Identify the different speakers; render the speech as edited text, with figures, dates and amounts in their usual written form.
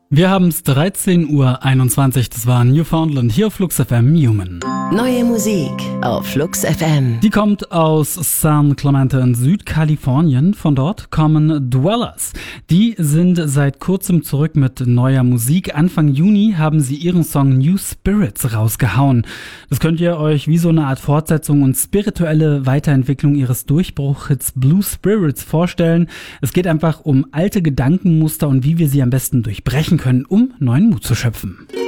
Speaker 1: Wir haben es 13:21 Uhr, das war Newfoundland hier auf Flux FM Human.
Speaker 2: Neue Musik auf Flux FM.
Speaker 1: Die kommt aus San Clemente in Südkalifornien. Von dort kommen Dwellers. Die sind seit kurzem zurück mit neuer Musik. Anfang Juni haben sie ihren Song New Spirits rausgehauen. Das könnt ihr euch wie so eine Art Fortsetzung und spirituelle Weiterentwicklung ihres Durchbruchhits Blue Spirits vorstellen. Es geht einfach um alte Gedankenmuster und wie wir sie am besten durchbrechen können, um neuen Mut zu schöpfen.